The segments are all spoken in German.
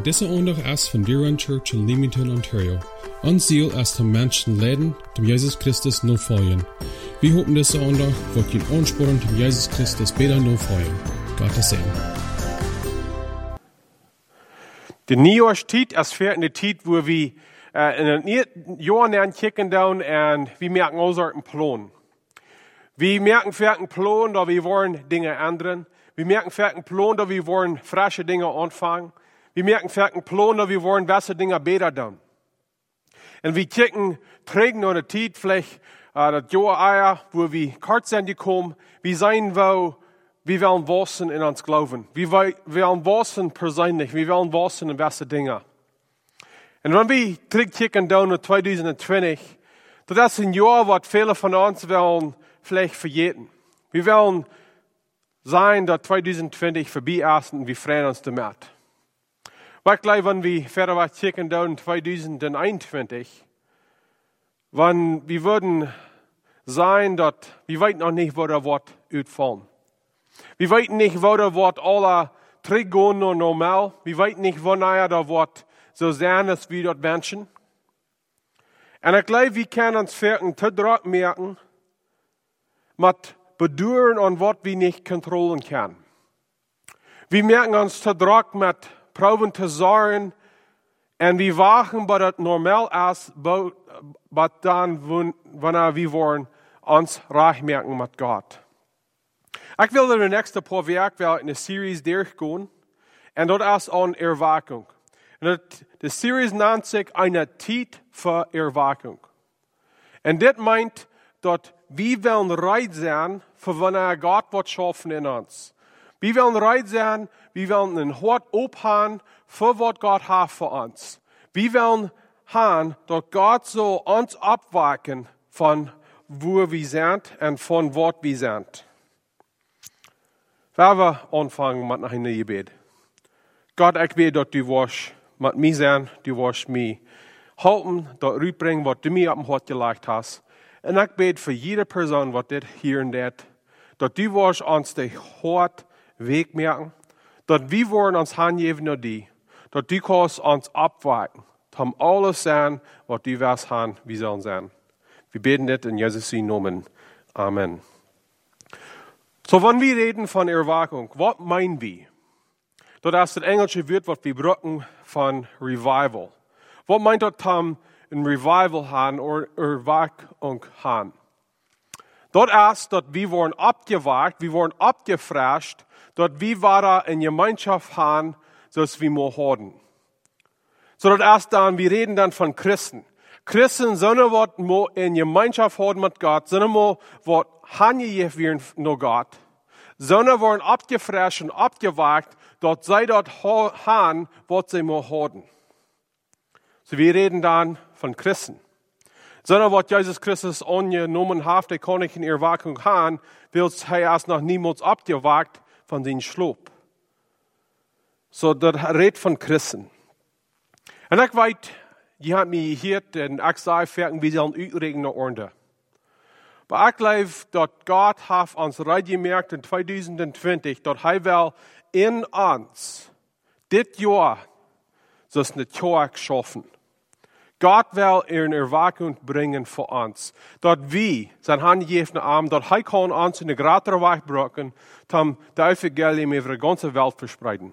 Deze aandacht is van Deerrun Church in Leamington, Ontario. Ons ziel is om mensen leiden, dem Jezus Christus navolgen. We hopen deze aandacht wordt je aansporen dem Jezus Christus beter navolgen. Gottes Segen. De nieuwjaarstijd is ver in de tijd waar we in het jaar naar kijken doen en we merken onze plan. We merken ver een plan dat we wollen dingen ändern. We merken ver een plan dat we wollen frische dingen aanvangen. We merken ver een plan dat we wollen beste dingen beter doen. En we kijken terug naar de tijd, vielleicht dat jaar waar we kort zijn gekomen. We zijn wel. Wir wollen wachsen in ons Glauben. Wir wollen wachsen persönlich. Wir wollen wachsen in beste Dinge. Und wenn wir zurückkicken in 2020, das ist ein Jahr, was viele von uns wollen vielleicht vergessen. Wir wollen sein, dass 2020 vorbei ist und wir freuen uns damit. Was gleich, wenn wir verder kicken in 2021, wenn wir würden sein, dass wir weten noch nicht, wo das Wort uitfallen. Wir weten nicht, wo das Wort alle zurückgehen nur normal. Wir weten nicht, wo das Wort so sein ist, wie dort Menschen. Und ich glaube, wir können uns verken zu drauf merken, mit Bedürfen und was wir nicht kontrollieren können. Wir merken uns zu drauf mit Proben zu sorgen, und wir wachen, was das normal ist, was dann, wenn wir wollen, uns reich merken mit Gott. Ich will in de nächste paar Werken in de series durchgehen. En dat is aan Erweckung. En de series nennt sich eine Tijd für Erweckung. En dit meint, dat wir willen bereit zijn für wanneer Gott wat schaffen in uns. Wir willen bereit zijn, wir willen een hart ophaan für wat Gott hat für uns. Wir willen haben, dat Gott so uns abwaken von wo wir sind und von wat wir sind. Laten we aanvangen met een gebed. God, ik weet dat u was met mij zijn, u was mij helpen, dat u brengt wat u mij op het hart gelegd hebt. En ik bid voor iedere persoon wat dit hier en dat u was ons de hart wegmerken, dat we worden ons handgeven naar die, dat u kost ons opwaken, om alles zijn wat u was gaan, we zullen zijn. We beten dit in Jezus' naam. Amen. So, wenn wir reden von Erweckung, was meinen wir? Das ist das englische Wort, was wir brauchen von Revival. Was meint das, ein Revival haben oder Erweckung haben? Das ist, dass wir wurden abgeweckt, wir wurden abgefrischt, dass wir wieder in Gemeinschaft haben, so dass wir mehr haben. So, das ist dann, wir reden dann von Christen. Christen sind was in Gemeinschaft haben mit Gott, sind was handgegeben werden nach Gott. Sondern worden abgefrischt und abgeweckt, dass sie dort haben, was sie mehr haben. So, wir reden dann von Christen. Sondern was Jesus Christus angenommen hat, der kann ich in Erweckung haben, will er erst noch niemals abgeweckt von seinem Schlaf. So, das redet von Christen. Und ich weiß, die haben mich gehört, und ich sage, wir sollen uitregen nach Ordnung. Aber ich glaube, dass Gott hat uns gemerkt in 2020, dass er will in uns, dit Jahr, das eine Kirche schaffen. Gott will eine Erweckung bringen für uns. Dass wir, sein handgegebene Arm, dass er kann uns in eine größere Weg bringen, um das Evangelium über die ganze Welt verspreiten.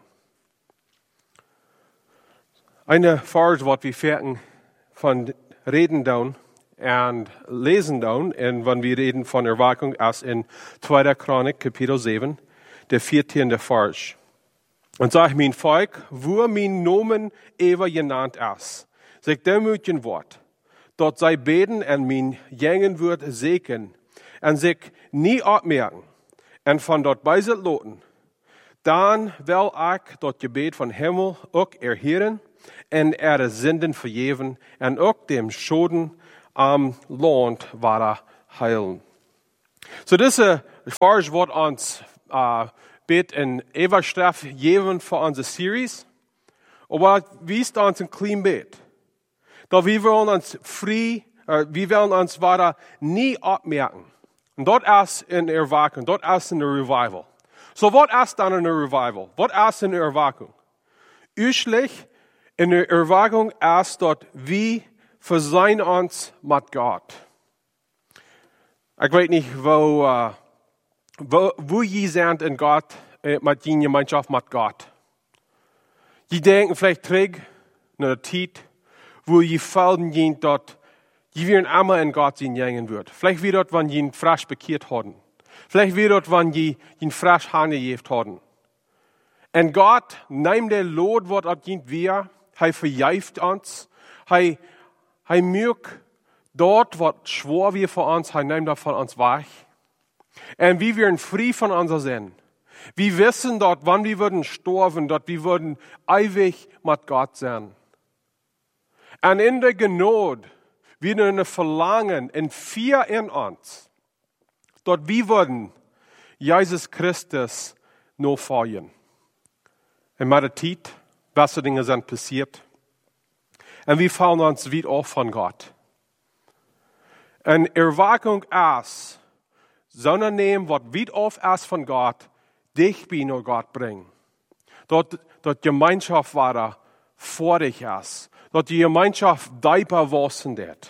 Eine Vers, was wir fertig von reden tun, und lesen dann, und wenn wir reden von Erweckung, ist in 2. Chronik, Kapitel 7, der 14. Vers. Und sagt, mein Volk, wo mein Nomen ever genannt ist, sagt demütigen Wort, dort sei beten und mein Jängen wird segnen, und sich nie abmerken, und von dort bei sich loten. Dann will ich dort Gebet von Himmel auch erhören, und Sünden vergeben, und auch dem Schoden am Land war heilen. So, das ist Vers, was uns bet in Eberstraff geben für unsere Series. Aber wie ist uns ein klein Bet? Da wir wollen uns wir wollen uns weiter nie abmerken. Und dort ist in Erweckung, dort ist in der Revival. So, was ist dann in der Revival? Was ist in der Erweckung? Usually In der Erwartung ist dort, wie versehen uns mit Gott. Ich weiß nicht, wo je sind in Gott, mit die Gemeinschaft mit Gott. Die denken vielleicht zurück nach der Zeit, wo je Felden gehen dort, die werden einmal in Gott sein gehen wird. Vielleicht wird dort, wenn die frisch bekehrt haben. Vielleicht wird dort, wenn die frisch hingejeft haben. Und Gott nimmt der Lot, was abgehend wir, er verjäft uns, er mögt dort, was schwor wir vor uns, er nimmt das von uns weg. Und wir werden frei von unser Sinn. Wir wissen dort, wann wir würden sterben, dort wir würden ewig mit Gott sein. Und in der Gnade, wir ein Verlangen in vier in uns, dort wir würden Jesus Christus noch feiern. In meiner Zeit, beste Dinge sind passiert. Und wir fallen uns wieder auf von Gott. Und Erwartung ist, sondern nehmen, was wieder auf ist von Gott, dich bei nur Gott bringen. Dort Gemeinschaft war da vor dich ist. Dort die Gemeinschaft deeper wachsen wird.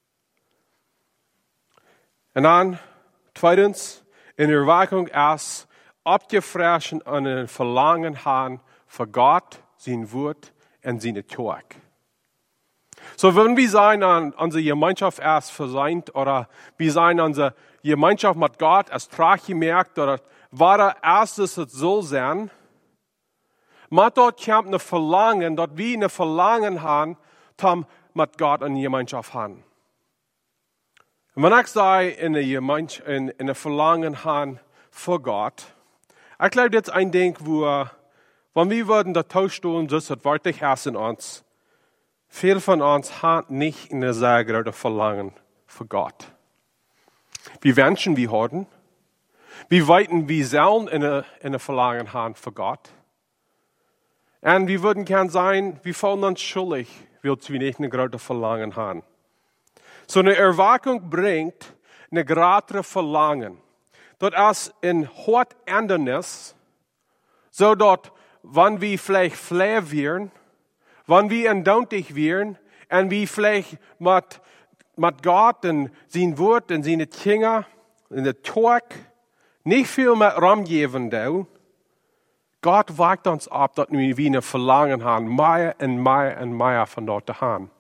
Und dann, zweitens, in Erwartung ist, abgefressen an ein Verlangen haben für Gott, sein Wort und seine Tag. So, wenn wir sein an unsere Gemeinschaft erst verseint oder wir sein unsere Gemeinschaft mit Gott als trag gemerkt oder war der erstes es soll sein, mit dort kommt ein Verlangen, dort wir ein Verlangen haben, tam mit Gott eine Gemeinschaft haben. Und wenn ich sage, in eine Verlangen haben für Gott, ich glaube, das ist ein Ding, wo, wenn wir würden da tauschen, das hat wirklich erst in uns. Viele von uns haben nicht eine sehr große Verlangen für Gott. Wir wünschen, wir haben. Wir weiten, wir sollen eine Verlangen haben für Gott. Und wir würden gern sein, wir fühlen uns schuldig, weil wir nicht eine große Verlangen haben. So eine Erwartung bringt eine größere Verlangen. Dort ist in hart Ändernis, so dort, wenn wir vielleicht flau werden, wenn wir endautig werden, und wir vielleicht mit Gott und sein Wort und seine Kinder in der Tag nicht viel mehr rumgeben, Gott wagt uns ab, dass wir ein Verlangen haben, mehr und mehr und mehr von dort zu haben.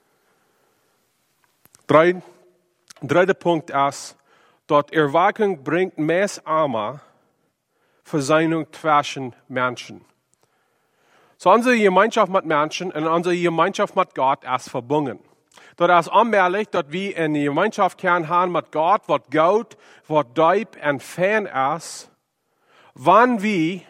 Dritter Punkt ist, dort Erwartung bringt mehr Arme Versöhnung zwischen Menschen. So unsere Gemeinschaft mit Menschen und unsere Gemeinschaft mit Gott ist verbunden. Dort ist anmerklich, dass wir in die Gemeinschaft haben mit Gott, was gut, was deep und fern ist, wann wir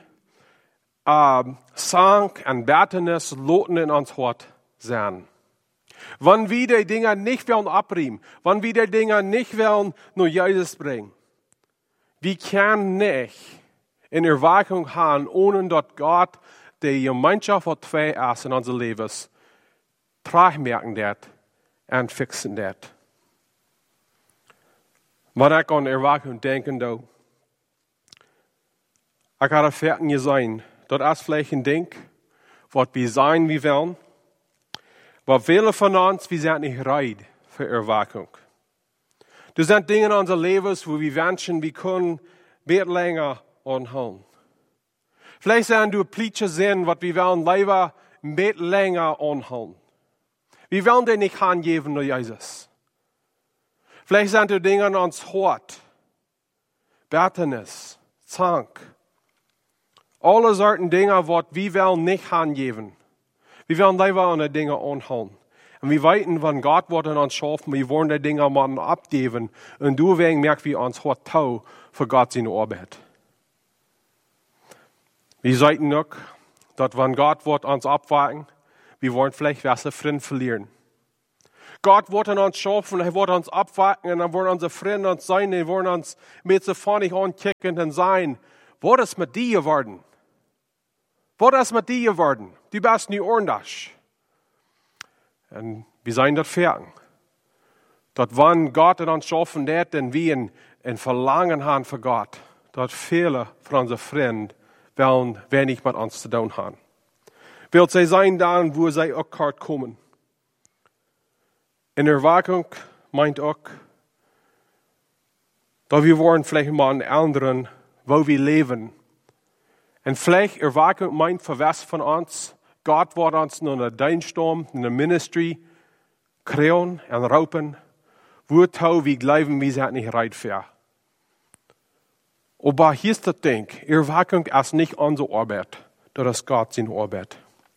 Sang und Betenes Loten in uns Hort sehen. Wenn wir die Dinge nicht wollen abriemen, wenn wir die Dinge nicht wollen nur Jesus bringen, wir können nicht in Erwartung haben, ohne dass Gott die Gemeinschaft von zwei ist in unser Leben, merken wird und fixen wird. Wenn ich an Erwartung denke, ich habe fertig gesehen, das ist vielleicht ein Ding, was wir sein wie wollen, aber viele von uns, wir sind nicht bereit für Erwartung. Das sind Dinge in unserem Leben, wo wir wünschen, wir können mehr länger anhalten. Vielleicht sind du Plätze sehen, was wir wollen lieber mehr länger anhalten. Wir wollen dir nicht angeben nur Jesus. Vielleicht sind du Dinge in uns Hort, Betenes, Zank. Alle Sorten Dinge, was wir wollen nicht angeben. Wir wollen lieber an die Dinge anhalten. Und wir weiten, wenn Gott wird in uns schaffen, wir wollen die Dinge mal abgeben. Und du wegen merkst, wie uns Hort tau für Gott seine Arbeit. Wir sagen noch, dass wenn Gott wird uns abwarten, wir wollen vielleicht besser Freunde verlieren. Gott wird in uns schaffen, er wird uns abwarten und dann wollen unsere Freunde uns sein, die wollen uns mit so vornig ankicken und sein. Was ist mit dir geworden? Was ist mit dir geworden? Du bist nicht ordentlich. Und wir seien dort fertig. Dort, wenn Gott in uns schaffen wird, und wir ein Verlangen haben für Gott, dort viele von unseren Freunden wollen wenig mit uns zu tun haben. Wird sie sein dann, wo sie auch gerade kommen. In Erwartung meint auch, dass wir wollen vielleicht mal einen anderen, wo wir leben. Und vielleicht Erwartung meint für was von uns, Gott wird uns nur einen Dienststurm, eine Ministry, kreuen und raupen, wo wir glauben, wir sind nicht reif für. Aber hier ist das Ding, Erwartung ist nicht unsere Arbeit, das ist Gott seine Arbeit.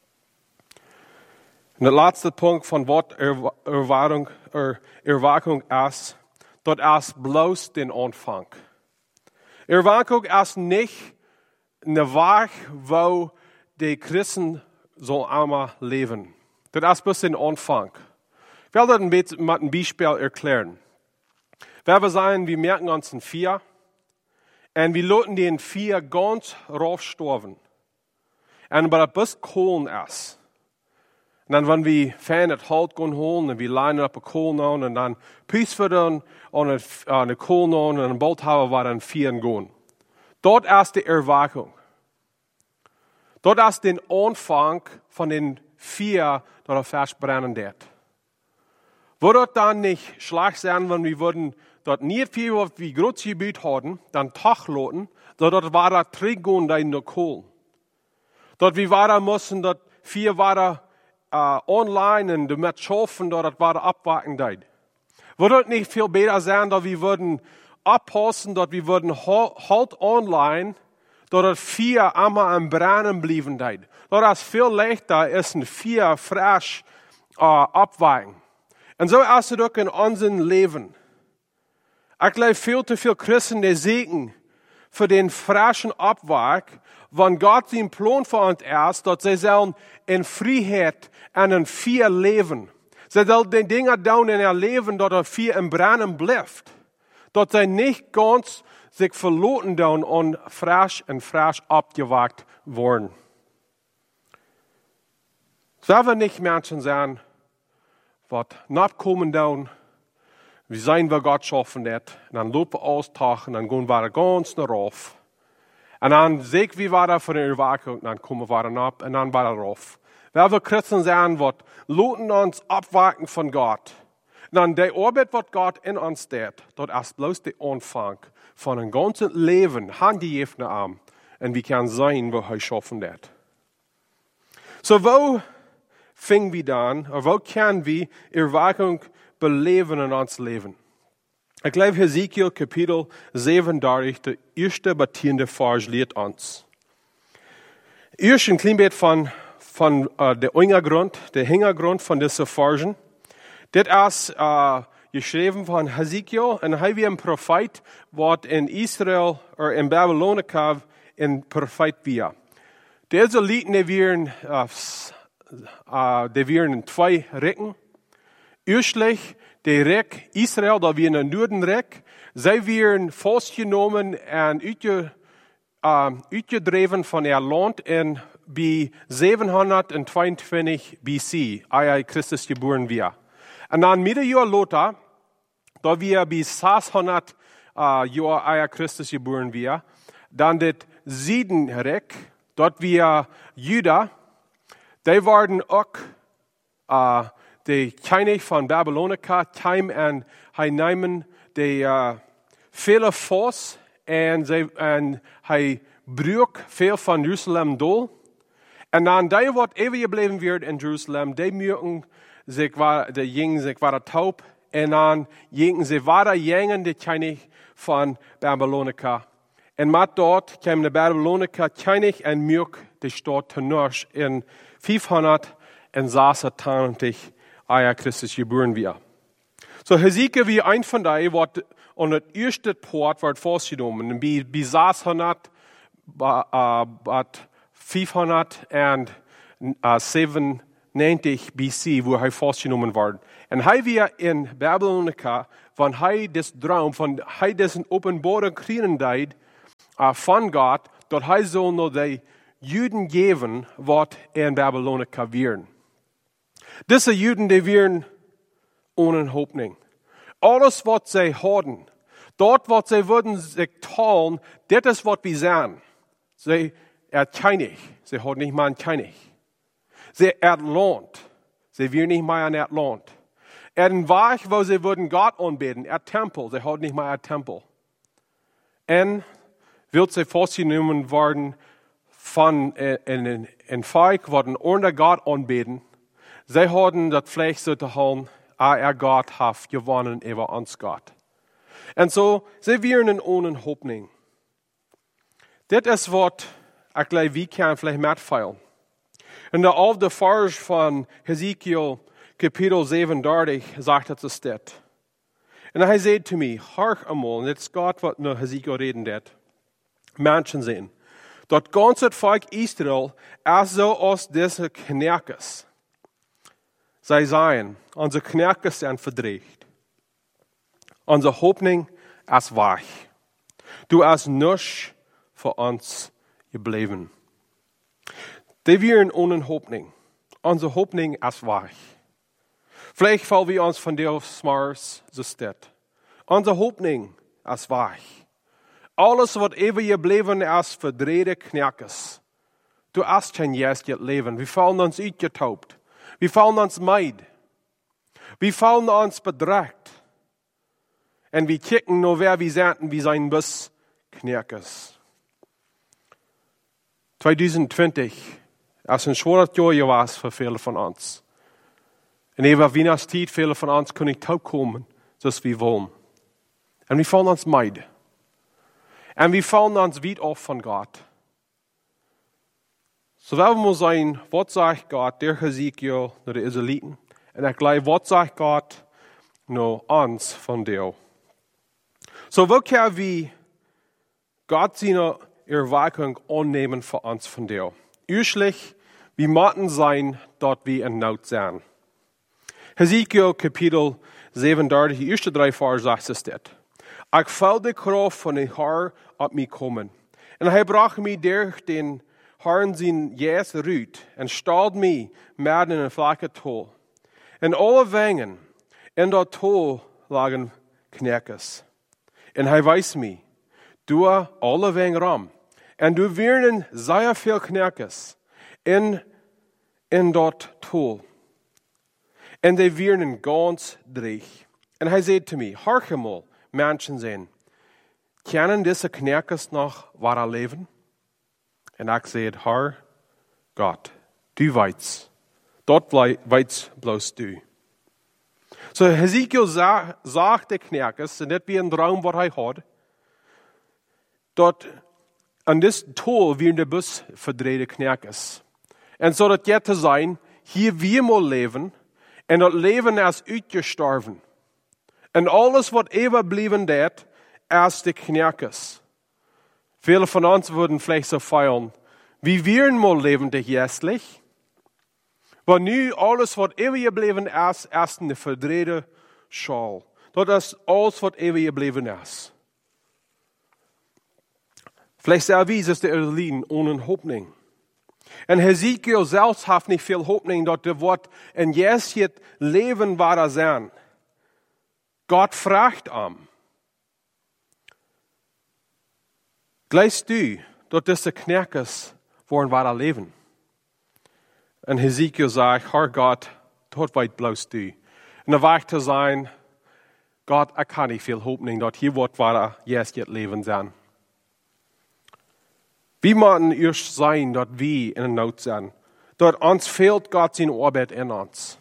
Und der letzte Punkt von Wort Erwartung ist, das ist bloß den Anfang. Erwartung ist nicht eine Weg, wo die Christen so einmal leben. Das ist bloß den Anfang. Ich will das mit einem Beispiel erklären. Wir sagen, wir merken uns in 4 und wir lassen den 4 ganz raufstorben. Und bei der bis Kohlen ist. Und dann, wenn wir Fan het Halt gehen holen, und wir leinen auf eine Kohlen an, und dann pießen wir dann eine Kohlen an, und dann bald haben wir dann 4 gehen. Dort ist die Erwartung. Dort ist der Anfang von den 4, die er festbrennen wird. Würde es dann nicht schlecht sein, wenn wir würden dort nicht viel, was wir groß Gebiet hatten, dann Tag loten, dort war da 3 gehen in der Kohlen. Dort wir waren mussten, dort 4 waren online und damit schaffen, dort war der abwarten. Würde es nicht viel besser sein, dass wir würden abpassen, dass wir würden halt online, dort 4 einmal am Brennen blieben. Dort ist viel leichter, ist ein 4 frisch abwarten. Und so ist es auch in unserem Leben. Ich glaube, viel zu viele Christen, die sehen für den frischen Abweg, wenn Gott seinen Plan für uns ist, dass sie sollen in Freiheit und in 4 leben. Sie sollen die Dinge tun in ihr Leben, dass er 4 im Brennen bleibt. Dass sie nicht ganz sich verloren tun und frisch abgewagt worden. Sollen wir nicht Menschen sein, was nachkommen tun, wie sein wir Gott schaffen wird, und dann lopen wir austachen, dann gehen wir ganz nach rauf. Und dann sehen wir weiter von der Erwartung, und dann kommen wir weiter ab, und dann weiter rauf. Weil wir Christen sein, was loten uns abwarten von Gott. Und dann die Arbeit, was Gott in uns tut, dort ist bloß der Anfang von einem ganzen Leben, handgegeben Arm, und wir können sein, wo er schaffen wird. So, wo fingen wir dann, oder wo können wir Erwartung beleben in uns Leben? Ich glaube, Hesekiel Kapitel 37, der erste batierende Vers lehrt uns. Erst ein klein bisschen von der Hintergrund von dieser Versen. Das ist geschrieben von Hesekiel, und er war ein Prophet, was in Israel oder in Babylonika ein Prophet war. Diese Lieden, die wären in 2 Recken. Erstlich, der Reck Israel, da wir in den Norden-Reck, sie wären festgenommen und uitgedreven von ihr Land in bei 722 BC, als Christus geboren war. Und dann mit Jahr Lothar, da wir bei 600 Jahr als Christus geboren war, dann das Südenreck, dort wir Juda, die waren auch die König von Babylonika, Time und Heinemen, die viele Force und hij bruk veel von Jerusalem dol. Und dann die, was ewig geblieben wird in Jerusalem, die mögen sich war taub. Und dann gingen sie weiter jängen, die König von Babylonika. Und mit dort kam der Babylonika König und mög die Stadt Tenoch in 526 als Christus geboren war. So Hesekiel wie ein von denen, was an das erste Port wird festgenommen, bei 600, 597 BC, wo er festgenommen wurde. Und er war in Babylonika, wenn er das Traum, von er dessen Offenbarung kriegen deed, von Gott, dort er soll nur die Juden geben, was in Babylonika wären. Diese Juden, die wären ohne Hoffnung. Alles, was sie hatten, dort, was sie würden sich tun, das ist, was wir sehen. Sie hat König. Sie hat nicht mal einen König. Sie lohnt. Sie will nicht mehr an Land. Ein Weg, wo sie würden Gott anbeten, Tempel. Sie hat nicht mehr ein Tempel. Und wird sie festgenommen worden von ein Volk, worden ohne Gott anbeten. Sie hatten das Fleisch so zu haben, Gott hat gewonnen über uns Gott. Und so, sie wären ohne Hoffnung. Das ist, was ich glaube, wir können vielleicht mitfeiern. Und auf der Vers von Hesekiel, Kapitel 37, sagt es das. Und er sagt zu mir, horch einmal, und jetzt Gott, was nur Hesekiel reden wird. Menschen sehen. Das ganze Volk Israel, so aus diese Knerkes. Sie seien, unsere Knerkes sind verdreht. Unsere Hoffnung ist weich. Du hast nichts für uns geblieben. Die wären ohne Hoffnung. Unsere Hoffnung ist weich. Vielleicht fallen wir uns von dir Mars so steht. Unsere Hoffnung ist weich. Alles, was ewig geblieben ist, verdrehte Knerkes. Du hast kein jetzt Leben. Wir fallen uns uitgetaubt. Wir fallen uns meid. Wir fallen uns bedrückt. Und wir kicken nur, wer wir sind, wie sein Bus Knerkes. 2020 ist ein schweres Jahr gewesen für viele von uns. Und über Weihnachtszeit, viele von uns können nicht kommen, so wie wir wollen. Und wir fallen uns meid. Und wir fallen uns weit auf von Gott. So werden wir sein, was sagt Gott, der Hesekiel, der Israeliten. Und ich glaube, was sagt Gott, nur uns von dir. So wo können wir Gott seine Erweckung annehmen für uns von dir? Üschlich, wir müssen sein, dort wir in Not sind. Hesekiel Kapitel 37, die ersten 3 Verse sagt es das. Ich fühle die Kraft von den Herrn auf mich kommen. Und er brachte mich durch den Herrn sein Jes Rüt und stellte mich mit in ein flache Tal. Und alle Wängen in der Tal lagen Knerkes. Und er weiß mich, du alle Wängen rum. Und du werden sehr viel Knerkes in dort Tal. Und die werden ganz dreig. Und er sagt zu mir, horch mal, Menschen sehen, können diese Knerkes noch weiter leben? Und ich sage, Herr Gott, du weißt, dort weißt bloß du. So Hesekiel sagt der Knerkes, und das wie ein Traum, was er hat, dort an diesem Tal werden der Bus verdrehte Knerkes. Und so das jetzt zu sein, hier wir mal leben, und das Leben ist uitgestorven. Und alles, was überblieben wird, ist die Knerkes. Viele von uns würden vielleicht so feiern, wie wir mal leben, dich jästlich. Aber nu alles, was ewig geblieben ist eine verdrehte Schal. Das ist alles, was ewig geblieben ist. Vielleicht sagen wir, dass die Israeliten ohne Hoffnung. Und Hesekiel selbst hat nicht viel Hoffnung, dass das Wort in jetzt Leben war sein. Gott fragt ihn. Glaubst du, dass diese Knerkes wollen weiter leben? Und Hesekiel sagt, Herr Gott, dort weit bloß du. Und er weich zu sein, Gott, ich kann nicht viel Hoffnung, dass hier wird weiter jetzt leben sein. Wie müssen erst sein, dass wir in der Not sind? Dass uns fehlt Gott seine Arbeit in uns.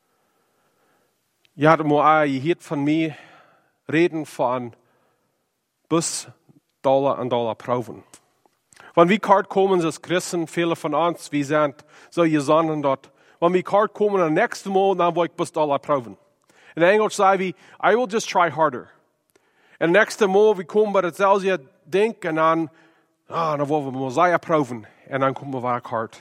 Ihr habt mal gehört von mir reden von bis Dollar an Dollar Proben. Wenn wir kort kommen als Christen, viele von uns, wir sind so gesonnen dort. Wenn wir kort kommen, das nächste Mal, dann will ich bis Dollar Proben. In Englisch sagen wir, I will just try harder. Und das nächste Mal, wir kommen bei dasselbe Ding und dann wollen wir Messiah proben. Und dann kommen wir weiter hart.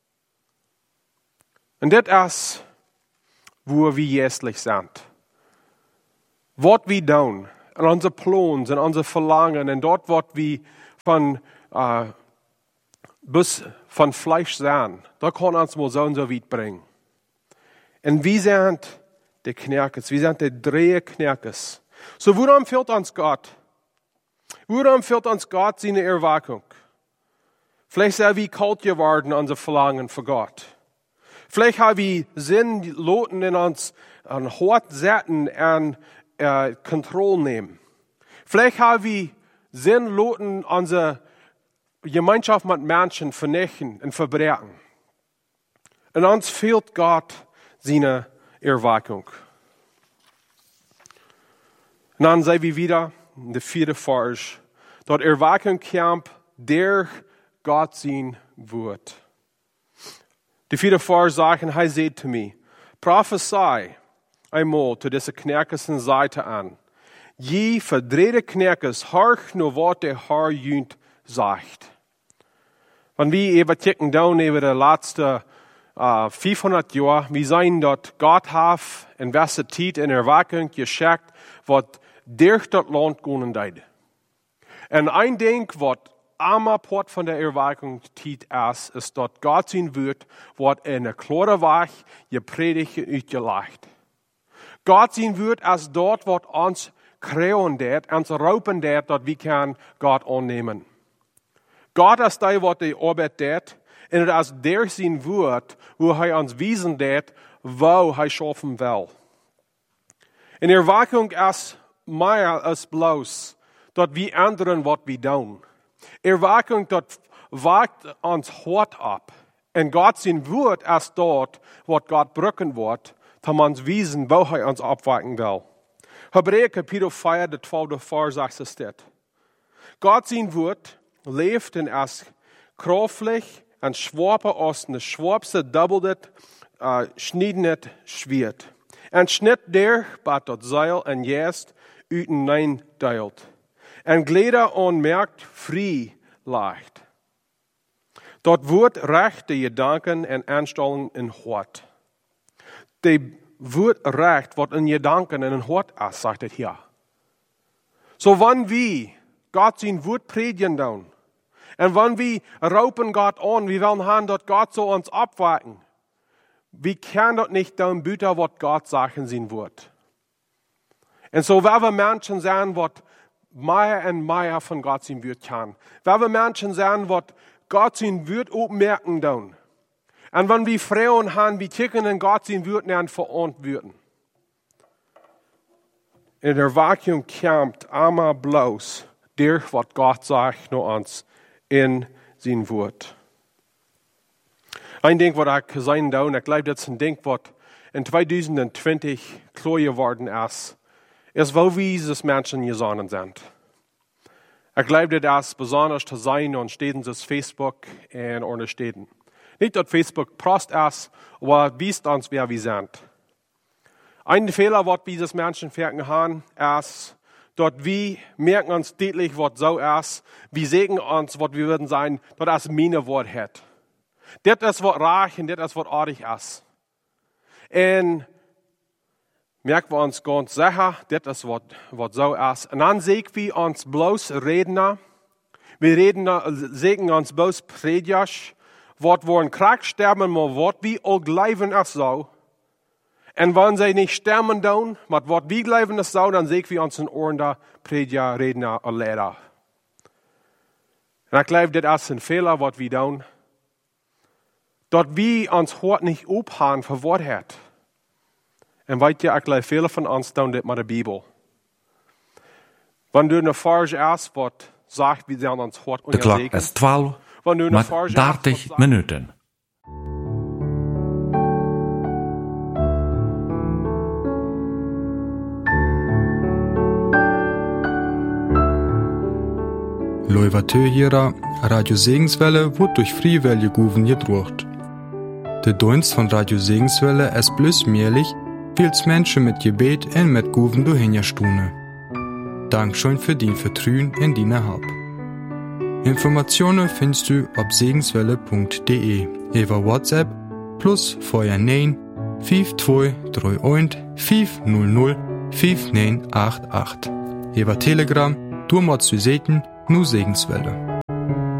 Und das ist, wo wir jästlich sind. Was wir tun, und unsere Pläne und unsere Verlangen, und dort, was wir von Fleisch sind, da kann uns mal so und so weit bringen. Und wir sind die Knerkes, wir sind die drei Knerkes. So, worum fehlt uns Gott? Worum fehlt uns Gott seine Erweckung? Vielleicht sind wir kalt geworden, unser Verlangen für Gott. Vielleicht haben wir Sinn, Loten in uns an Hort setzen und Kontrolle nehmen. Vielleicht haben wir Sinn, Loten unsere Gemeinschaft mit Menschen vernichten und verbrechen. Und uns fehlt Gott seine Erweckung. Und dann sehen wir wieder in der 4. Vers, dort Erweckung kommt, der Gott sein wird. Die 4. Vers sagen, er sagt zu mir, prophesei einmal zu dieser knerkischen Seite an. Je verdrehte Knerkes, horch nur, was der Herr jünt sagt. Wenn wir eben checken down über die letzten 500 Jahre, wir sehen, dass Gott hat investiert in Erweckung geschickt, was durch das Land gehen wird. Und ein Ding, was am Port von der Erweckung ist, dass Gott sein wird, was in der klare Weg gepredigt und ausgelegt. Gott sein wird als dort, was uns kreuen wird, uns rauben wird, dass wir können Gott annehmen. Gott ist der, was die Arbeit tut, und es ist der sein wird, wo er uns wiesen wird, wo er schaffen will. In der Erweckung ist mehr als bloß, dass wir ändern, was wir tun. Erweckung, das wagt uns hart ab. Und Gott sein Wort ist dort, was Gott brücken wird, um uns wiesen, wo er uns abwachen will. Hebräer Kapitel 4, der 12. Vers sagt es dort. Gott sein Wort lebt und ist kraftlich und schwarper als eine schwarze, doppelt, schneidendes Schwert. Und schnitt der, bat das Seil und jetzt üten teilt. Und Glieder unmerkt frei leicht. Dort wird recht die Gedanken und Einstellungen in Hort. Die wird recht, was in Gedanken und in Hort ist, sagt es hier. So wenn wir Gott sein Wort predigen tun, und wenn wir raupen Gott an, wir wollen haben, dass Gott so uns abwarten, wir können das nicht tun, bitte, was Gott sagen sein wird. Und so werden wir Menschen sein, was mehr und mehr von Gott sein wird kann. Werden wir Menschen sein, was Gott sein wird aufmerken tun. Und wenn wir Frauen haben, wir kicken in Gott sein wird und verantworten. In der Erweckung kommt einmal bloß durch, was Gott sagt, nur uns in sein Wort. Ein Ding, was ich sein darf, und ich glaube, das ist ein Ding, was in 2020 klar geworden ist wo wir diese Menschen gesonnen sind. Ich glaube, das ist besonders zu sein und Städten ist Facebook und ohne Städten. Nicht, dass Facebook prost ist, aber wisst uns, wer wir sind. Ein Fehler, was wir diese Menschen merken haben, ist, dass wir merken uns deutlich, was so ist. Wir sehen uns, was wir würden sagen, dass das meine Wort hat. Das ist, was reich und das ist, was artig ist. Und merken wir uns ganz sicher, das ist, was so ist. Und dann sehen wir uns bloß Redner. Sehen uns bloß Prediger, was wollen krank sterben, aber was wir auch glauben ist so. Und wenn sie nicht sterben tun, mit was wir glauben ist so, dann sehen wir uns in Ohren Prediger, Redner und Lehrer. Und ich glaube, das ist ein Fehler, was wir tun. Dass wir uns heute nicht aufhören für was hat. Und weißt du, ich glaube, viele von uns tun das mit der Bibel. Wenn du eine Farge hast, was sagt, wir sollen uns heute de klok is 12 met 30 minuten. Loivatö Radio Segenswelle wird durch Friwelle Guven gedruckt. Der Dienst von Radio Segenswelle ist bloß möglich, weil Menschen mit Gebet und mit Guven durchhinjastune. Dankeschön für die Vertrauen in deine Hab. Informationen findest du auf segenswelle.de über WhatsApp plus vorher 9 5231 500 5988. Über Telegram, du musst du sehen, nur Segenswelle.